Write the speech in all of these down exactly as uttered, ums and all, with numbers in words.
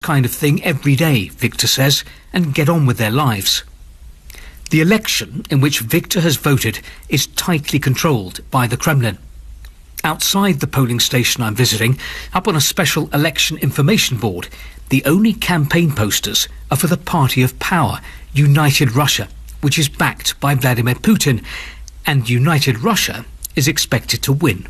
kind of thing every day, Viktor says, and get on with their lives. The election in which Viktor has voted is tightly controlled by the Kremlin. Outside the polling station I'm visiting, up on a special election information board, the only campaign posters are for the party of power, United Russia, which is backed by Vladimir Putin, and United Russia is expected to win.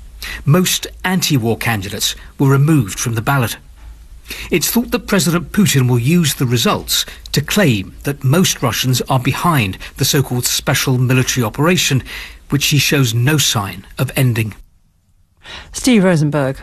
Most anti-war candidates were removed from the ballot. It's thought that President Putin will use the results to claim that most Russians are behind the so-called special military operation, which he shows no sign of ending. Steve Rosenberg.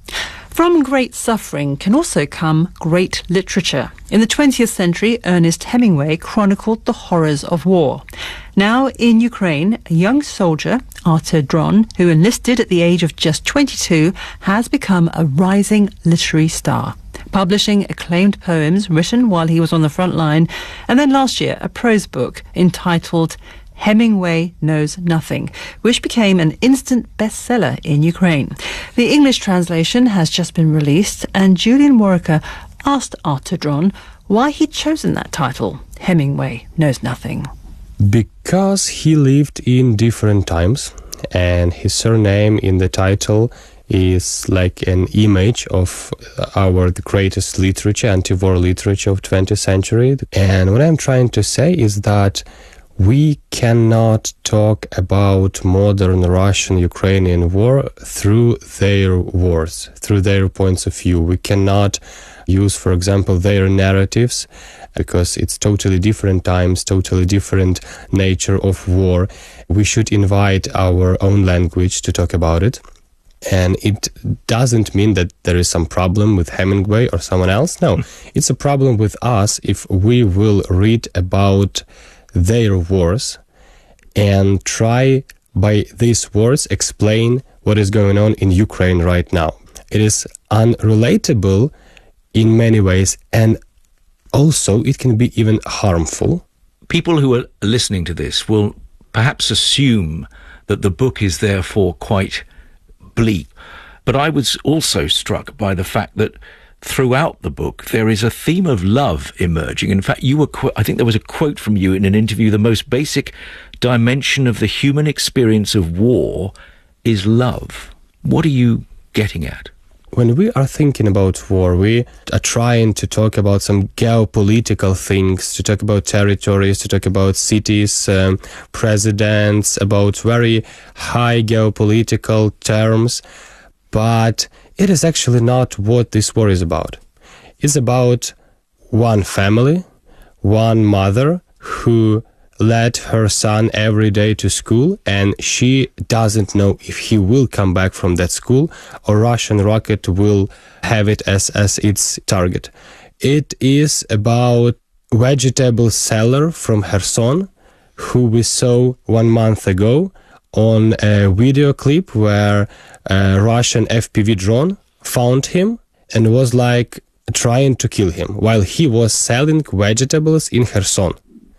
From great suffering can also come great literature. In the twentieth century, Ernest Hemingway chronicled the horrors of war. Now, in Ukraine, a young soldier, Artur Dron, who enlisted at the age of just twenty-two, has become a rising literary star, publishing acclaimed poems written while he was on the front line, and then last year a prose book entitled Hemingway Knows Nothing, which became an instant bestseller in Ukraine. The English translation has just been released, and Julian Warwicker asked Artur Dron why he'd chosen that title, Hemingway Knows Nothing. Because he lived in different times, and his surname in the title is like an image of our the greatest literature, anti-war literature of twentieth century. And what I'm trying to say is that we cannot talk about modern Russian-Ukrainian war through their wars, through their points of view. We cannot use, for example, their narratives, because it's totally different times, totally different nature of war. We should invite our own language to talk about it. And it doesn't mean that there is some problem with Hemingway or someone else. No, it's a problem with us if we will read about their wars and try by these words explain what is going on in Ukraine right now. It is unrelatable in many ways, and also it can be even harmful. People who are listening to this will perhaps assume that the book is therefore quite bleak. But I was also struck by the fact that throughout the book, there is a theme of love emerging. In fact, you were, qu- I think there was a quote from you in an interview, the most basic dimension of the human experience of war is love. What are you getting at? When we are thinking about war, we are trying to talk about some geopolitical things, to talk about territories, to talk about cities, um, presidents, about very high geopolitical terms. But it is actually not what this war is about. It's about one family, one mother who led her son every day to school, and she doesn't know if he will come back from that school or Russian rocket will have it as, as its target. It is about vegetable seller from Kherson who we saw one month ago on a video clip where a Russian F P V drone found him and was like trying to kill him while he was selling vegetables in Kherson.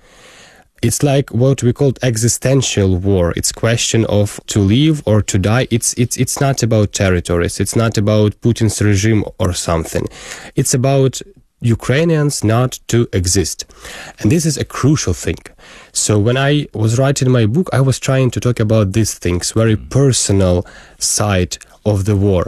It's like what we call existential war. It's question of to live or to die. It's it's it's not about territories. It's not about Putin's regime or something. It's about Ukrainians not to exist. And this is a crucial thing. So when I was writing my book, I was trying to talk about these things, very personal side of the war.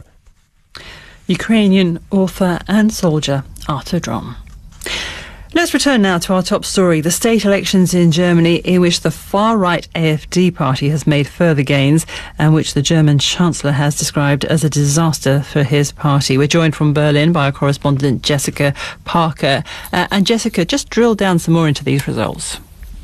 Ukrainian author and soldier Artur Dron. Let's return now to our top story, the state elections in Germany, in which the far-right A F D party has made further gains and which the German Chancellor has described as a disaster for his party. We're joined from Berlin by our correspondent Jessica Parker. Uh, and Jessica, just drill down some more into these results.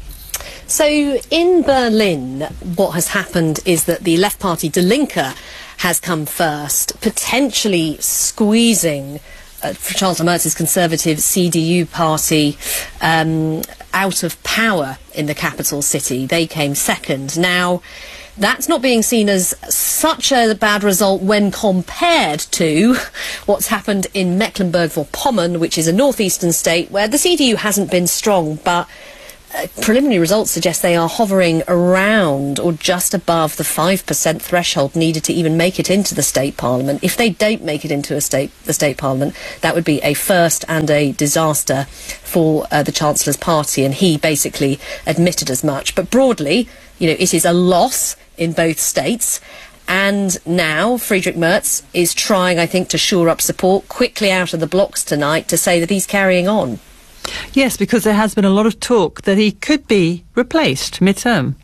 So in Berlin, what has happened is that the left party Die Linke has come first, potentially squeezing Uh, Chancellor Merz's Conservative C D U party um, out of power in the capital city. They came second. Now, that's not being seen as such a bad result when compared to what's happened in Mecklenburg-Vorpommern, which is a northeastern state where the C D U hasn't been strong, but uh, preliminary results suggest they are hovering around or just above the five percent threshold needed to even make it into the state parliament. If they don't make it into a state, the state parliament, that would be a first and a disaster for uh, the Chancellor's party, and he basically admitted as much. But broadly, you know, it is a loss in both states. And now Friedrich Merz is trying, I think, to shore up support quickly out of the blocks tonight to say that he's carrying on. Yes, because there has been a lot of talk that he could be replaced mid-term.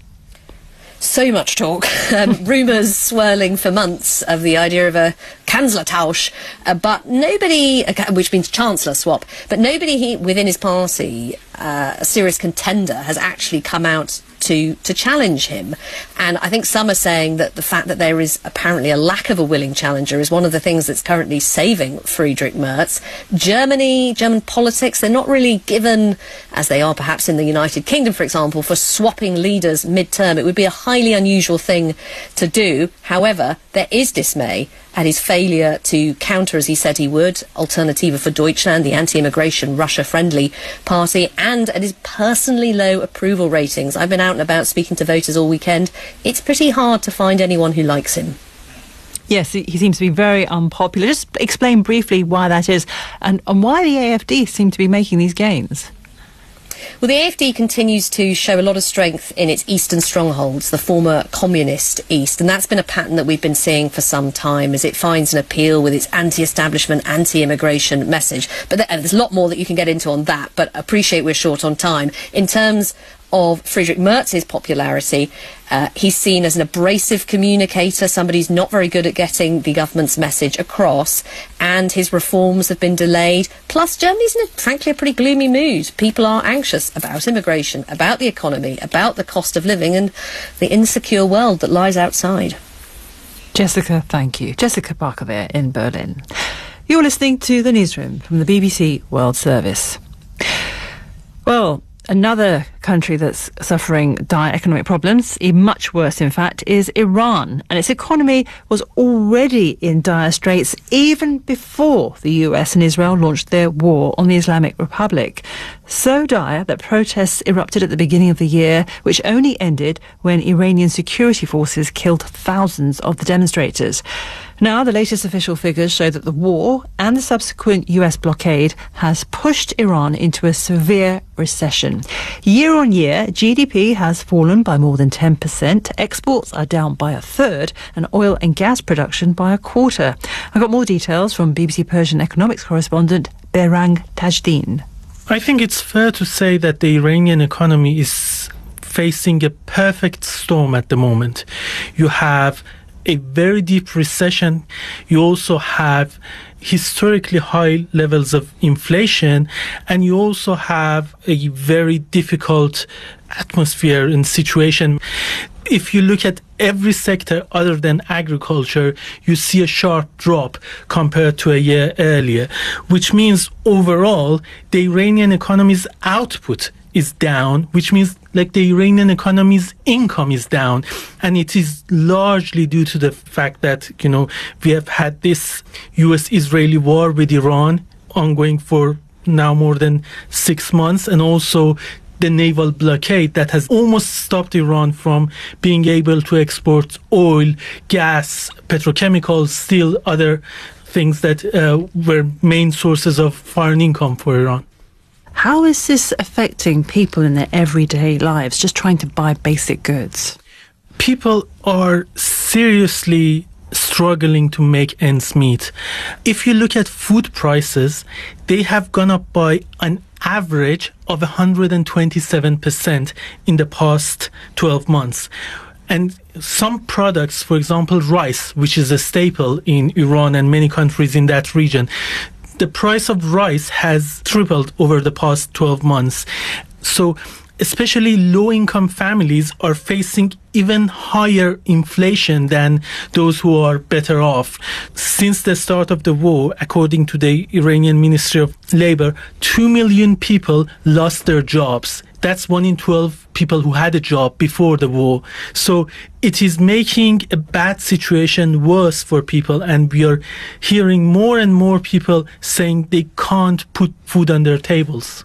So much talk. Um, rumours swirling for months of the idea of a Kanzlertausch, uh, but nobody, uh, which means Chancellor swap, but nobody he, within his party, uh, a serious contender, has actually come out to to challenge him. And I think some are saying that the fact that there is apparently a lack of a willing challenger is one of the things that's currently saving Friedrich Merz. Germany, German politics, they're not really given, as they are perhaps in the United Kingdom, for example, for swapping leaders mid-term. It would be a highly unusual thing to do. However, there is dismay at his failure to counter, as he said he would, Alternative for Deutschland, the anti-immigration, Russia-friendly party, and at his personally low approval ratings. I've been out and about speaking to voters all weekend. It's pretty hard to find anyone who likes him. Yes, he seems to be very unpopular. Just explain briefly why that is, and, and why the A F D seem to be making these gains. Well, the A F D continues to show a lot of strength in its eastern strongholds, the former communist East, and that's been a pattern that we've been seeing for some time as it finds an appeal with its anti-establishment, anti-immigration message. But there's a lot more that you can get into on that, but appreciate we're short on time. In terms of Friedrich Merz's popularity, uh, he's seen as an abrasive communicator, somebody who's not very good at getting the government's message across, and his reforms have been delayed. Plus, Germany's in, a, frankly, a pretty gloomy mood. People are anxious about immigration, about the economy, about the cost of living, and the insecure world that lies outside. Jessica, thank you. Jessica Parker there in Berlin. You're listening to The Newsroom from the B B C World Service. Well, another country that's suffering dire economic problems, even much worse in fact, is Iran. And its economy was already in dire straits even before the U S and Israel launched their war on the Islamic Republic. So dire that protests erupted at the beginning of the year, which only ended when Iranian security forces killed thousands of the demonstrators. Now, the latest official figures show that the war and the subsequent U S blockade has pushed Iran into a severe recession. Year on year, G D P has fallen by more than ten percent, exports are down by a third, and oil and gas production by a quarter. I got more details from B B C Persian economics correspondent Behrang Tajdin. I think it's fair to say that the Iranian economy is facing a perfect storm at the moment. You have a very deep recession. You also have historically high levels of inflation, and you also have a very difficult atmosphere and situation. If you look at every sector other than agriculture, you see a sharp drop compared to a year earlier, which means overall the Iranian economy's output is down, which means like the Iranian economy's income is down. And it is largely due to the fact that, you know, we have had this U S-Israeli war with Iran ongoing for now more than six months, and also the naval blockade that has almost stopped Iran from being able to export oil, gas, petrochemicals, steel, other things that uh, were main sources of foreign income for Iran. How is this affecting people in their everyday lives, just trying to buy basic goods? People are seriously struggling to make ends meet. If you look at food prices, they have gone up by an average of one hundred twenty-seven percent in the past twelve months. And some products, for example, rice, which is a staple in Iran and many countries in that region, the price of rice has tripled over the past twelve months. So especially low-income families are facing even higher inflation than those who are better off. Since the start of the war, according to the Iranian Ministry of Labor, two million people lost their jobs. That's one in twelve people who had a job before the war. So it is making a bad situation worse for people, and we are hearing more and more people saying they can't put food on their tables.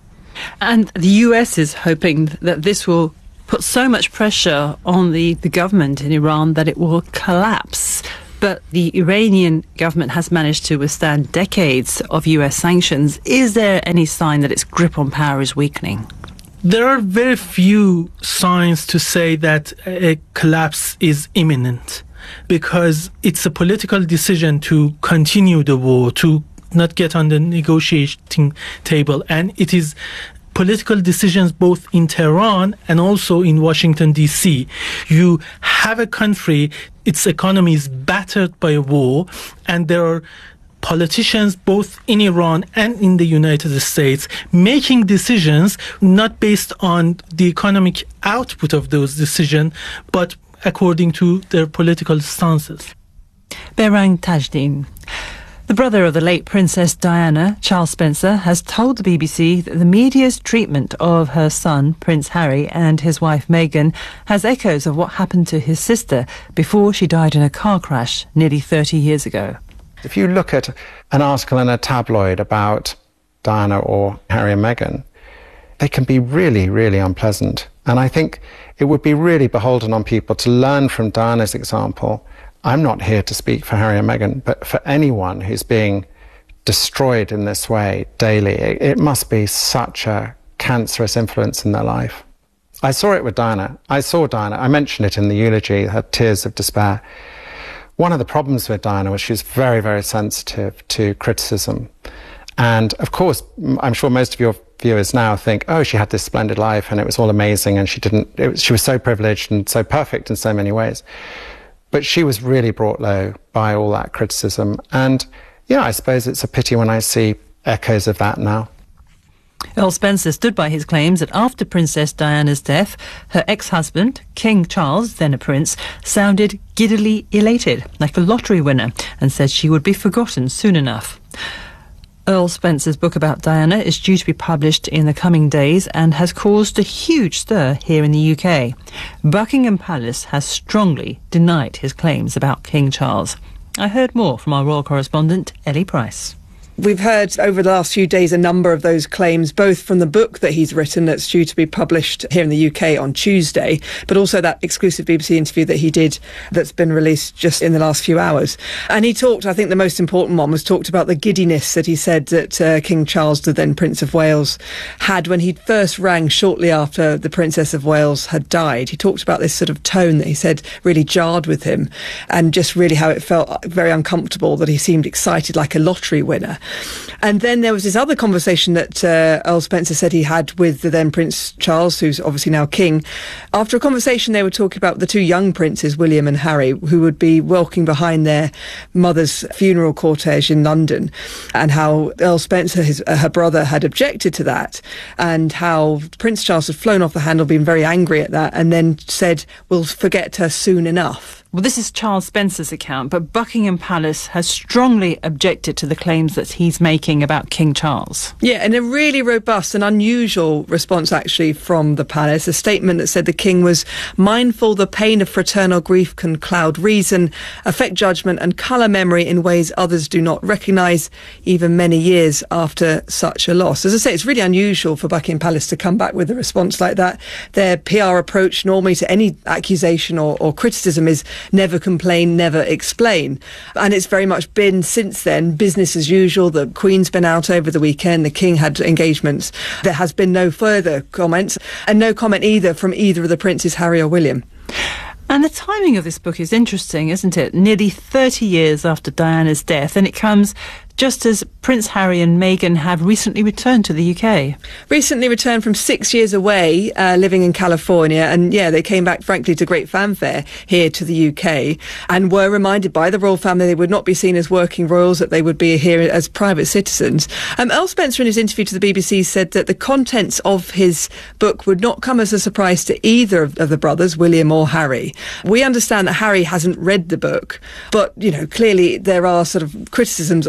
And the U S is hoping that this will put so much pressure on the, the government in Iran that it will collapse. But the Iranian government has managed to withstand decades of U S sanctions. Is there any sign that its grip on power is weakening? There are very few signs to say that a collapse is imminent, because it's a political decision to continue the war, to not get on the negotiating table. And it is political decisions both in Tehran and also in Washington, D C. You have a country, its economy is battered by a war, and there are politicians both in Iran and in the United States making decisions not based on the economic output of those decisions, but according to their political stances. Behrang Tajdin. The brother of the late Princess Diana, Charles Spencer, has told the B B C that the media's treatment of her son, Prince Harry, and his wife Meghan has echoes of what happened to his sister before she died in a car crash nearly thirty years ago. If you look at an article in a tabloid about Diana or Harry and Meghan, they can be really, really unpleasant. And I think it would be really beholden on people to learn from Diana's example. I'm not here to speak for Harry and Meghan, but for anyone who's being destroyed in this way daily, it, it must be such a cancerous influence in their life. I saw it with Diana. I saw Diana. I mentioned it in the eulogy, her tears of despair. One of the problems with Diana was she was very, very sensitive to criticism. And of course, I'm sure most of your viewers now think, oh, she had this splendid life and it was all amazing and she didn't, it was, she was so privileged and so perfect in so many ways. But she was really brought low by all that criticism. And yeah, I suppose it's a pity when I see echoes of that now. Earl Spencer stood by his claims that after Princess Diana's death, her ex-husband, King Charles, then a prince, sounded giddily elated, like a lottery winner, and said she would be forgotten soon enough. Earl Spencer's book about Diana is due to be published in the coming days and has caused a huge stir here in the U K. Buckingham Palace has strongly denied his claims about King Charles. I heard more from our royal correspondent, Ellie Price. We've heard over the last few days a number of those claims, both from the book that he's written that's due to be published here in the U K on Tuesday, but also that exclusive B B C interview that he did that's been released just in the last few hours. And he talked, I think the most important one was talked about the giddiness that he said that uh, King Charles, the then Prince of Wales, had when he first rang shortly after the Princess of Wales had died. He talked about this sort of tone that he said really jarred with him, and just really how it felt very uncomfortable, that he seemed excited like a lottery winner. And then there was this other conversation that uh, Earl Spencer said he had with the then Prince Charles, who's obviously now king. After a conversation, they were talking about the two young princes, William and Harry, who would be walking behind their mother's funeral cortege in London, and how Earl Spencer, his, uh, her brother, had objected to that, and how Prince Charles had flown off the handle, been very angry at that, and then said, we'll forget her soon enough. Well, this is Charles Spencer's account, but Buckingham Palace has strongly objected to the claims that he's making about King Charles. Yeah, and a really robust and unusual response, actually, from the palace. A statement that said the king was mindful the pain of fraternal grief can cloud reason, affect judgment and colour memory in ways others do not recognise, even many years after such a loss. As I say, it's really unusual for Buckingham Palace to come back with a response like that. Their P R approach normally to any accusation or, or criticism is never complain, never explain. And it's very much been since then business as usual. The Queen's been out over the weekend, the King had engagements. There has been no further comments, and no comment either from either of the princes, Harry or William. And the timing of this book is interesting, isn't it? Nearly thirty years after Diana's death, and it comes just as Prince Harry and Meghan have recently returned to the U K. Recently returned from six years away, uh, living in California, and yeah, they came back, frankly, to great fanfare here to the U K, and were reminded by the royal family they would not be seen as working royals, that they would be here as private citizens. Um, Earl Spencer, in his interview to the B B C, said that the contents of his book would not come as a surprise to either of, of the brothers, William or Harry. We understand that Harry hasn't read the book, but, you know, clearly there are sort of criticisms of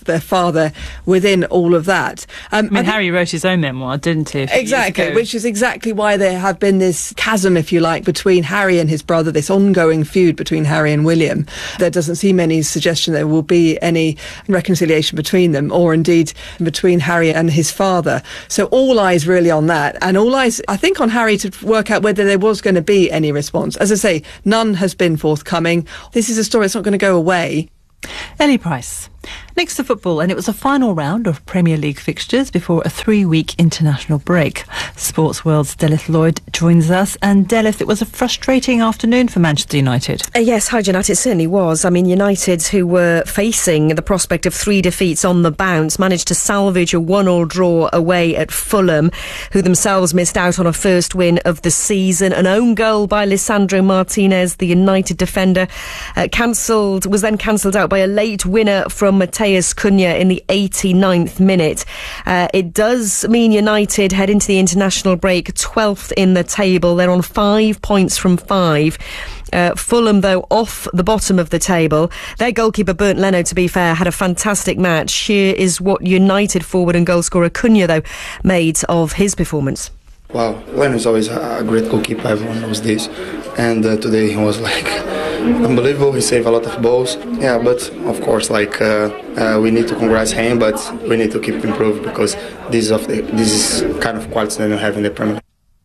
their father within all of that. Um, I mean, I Harry wrote his own memoir, didn't he? Exactly, which is exactly why there have been this chasm, if you like, between Harry and his brother, this ongoing feud between Harry and William. There doesn't seem any suggestion there will be any reconciliation between them, or indeed between Harry and his father. So all eyes really on that, and all eyes, I think, on Harry to work out whether there was going to be any response. As I say, none has been forthcoming. This is a story that's not going to go away. Ellie Price. Next to football, and it was a final round of Premier League fixtures before a three-week international break. Sports World's Delith Lloyd joins us. And Delith, it was a frustrating afternoon for Manchester United. Uh, yes, hi Jeanette, it certainly was. I mean, United, who were facing the prospect of three defeats on the bounce, managed to salvage a one-all draw away at Fulham, who themselves missed out on a first win of the season. An own goal by Lisandro Martinez, the United defender, uh, cancelled was then cancelled out by a late winner from Mateus Cunha in the eighty-ninth minute. Uh, it does mean United head into the international break twelfth in the table. They're on five points from five. Uh, Fulham, though, off the bottom of the table. Their goalkeeper, Bernd Leno, to be fair, had a fantastic match. Here is what United forward and goalscorer Cunha, though, made of his performance. Wow, Leno is always a great goalkeeper, everyone knows this. And uh, today he was like unbelievable, he saved a lot of balls. Yeah, but of course, like uh, uh, we need to congratulate him, but we need to keep improving because this is, of the, this is kind of quality that we have in the Premier League.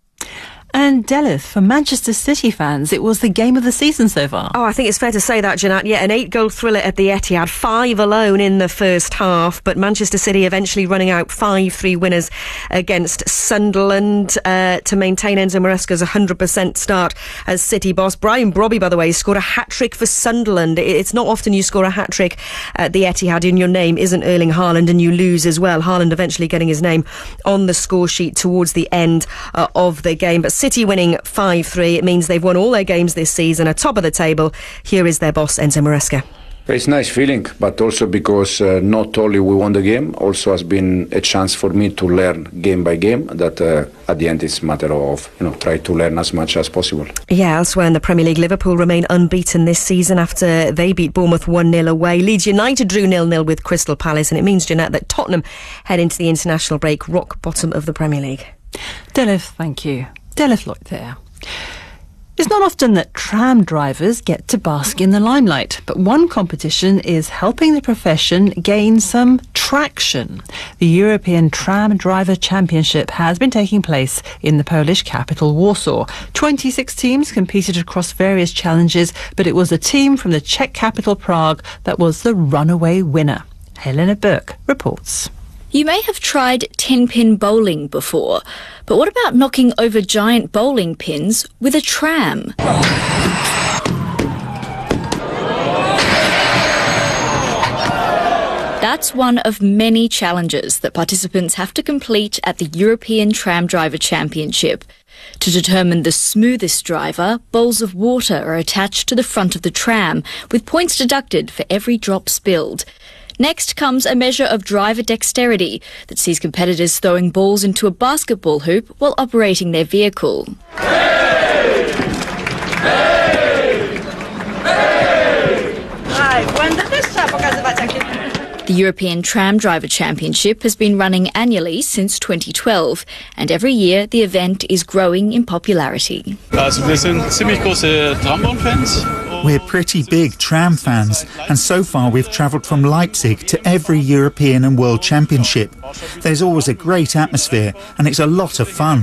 And Delith, for Manchester City fans, it was the game of the season so far. Oh, I think it's fair to say that, Jeanette. Yeah, an eight-goal thriller at the Etihad, five alone in the first half, but Manchester City eventually running out five three winners against Sunderland uh, to maintain Enzo Maresca's one hundred percent start as City boss. Brian Brobby, by the way, scored a hat-trick for Sunderland. It's not often you score a hat-trick at the Etihad and your name isn't Erling Haaland and you lose as well. Haaland eventually getting his name on the score sheet towards the end uh, of the game. But City winning five three. It means they've won all their games this season, are top of the table. Here is their boss, Enzo Maresca. It's a nice feeling, but also because uh, not only we won the game, also has been a chance for me to learn game by game, that uh, at the end it's a matter of, you know, try to learn as much as possible. Yeah, elsewhere in the Premier League, Liverpool remain unbeaten this season after they beat Bournemouth one nil away. Leeds United drew nil nil with Crystal Palace, and it means, Jeanette, that Tottenham head into the international break rock bottom of the Premier League. Delith, thank you. Delith Lloyd there. It's not often that tram drivers get to bask in the limelight, but one competition is helping the profession gain some traction. The European Tram Driver Championship has been taking place in the Polish capital, Warsaw. twenty-six teams competed across various challenges, but it was a team from the Czech capital, Prague, that was the runaway winner. Helena Burke reports. You may have tried ten-pin bowling before, but what about knocking over giant bowling pins with a tram? That's one of many challenges that participants have to complete at the European Tram Driver Championship. To determine the smoothest driver, bowls of water are attached to the front of the tram, with points deducted for every drop spilled. Next comes a measure of driver dexterity that sees competitors throwing balls into a basketball hoop while operating their vehicle. Hey! Hey! Hey! The European Tram Driver Championship has been running annually since twenty twelve, and every year the event is growing in popularity. Also, wir sind ziemlich große Trambahnfans. We're pretty big tram fans, and so far we've travelled from Leipzig to every European and World Championship. There's always a great atmosphere, and it's a lot of fun.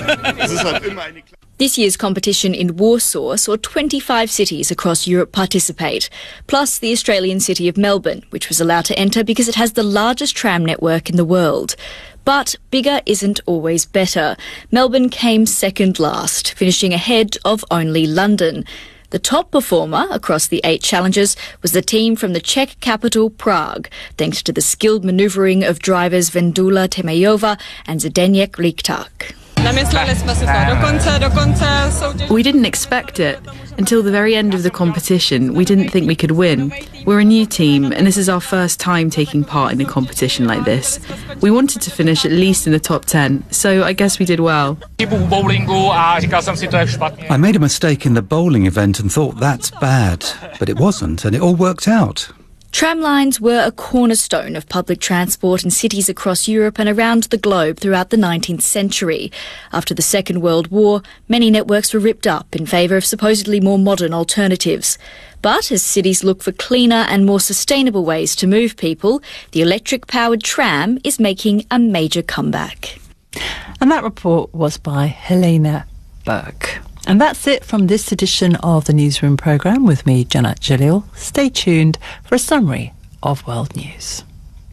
This year's competition in Warsaw saw twenty-five cities across Europe participate, plus the Australian city of Melbourne, which was allowed to enter because it has the largest tram network in the world. But bigger isn't always better. Melbourne came second last, finishing ahead of only London. The top performer across the eight challenges was the team from the Czech capital, Prague, thanks to the skilled manoeuvring of drivers Vendula Temejova and Zdeněk Likták. We didn't expect it. Until the very end of the competition, we didn't think we could win. We're a new team, and this is our first time taking part in a competition like this. We wanted to finish at least in the top ten, so I guess we did well. I made a mistake in the bowling event and thought that's bad, but it wasn't, and it all worked out. Tramlines were a cornerstone of public transport in cities across Europe and around the globe throughout the nineteenth century. After the Second World War, many networks were ripped up in favour of supposedly more modern alternatives. But as cities look for cleaner and more sustainable ways to move people, the electric-powered tram is making a major comeback. And that report was by Helena Berg. And that's it from this edition of the Newsroom programme with me, Janet Jalil. Stay tuned for a summary of world news.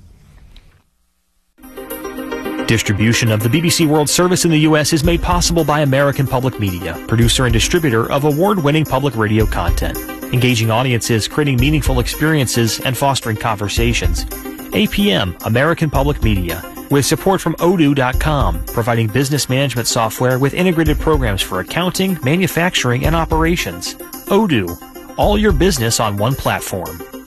Distribution of the B B C World Service in the U S is made possible by American Public Media, producer and distributor of award-winning public radio content, engaging audiences, creating meaningful experiences, and fostering conversations. A P M, American Public Media, with support from odoo dot com, providing business management software with integrated programs for accounting, manufacturing, and operations. Odoo, all your business on one platform.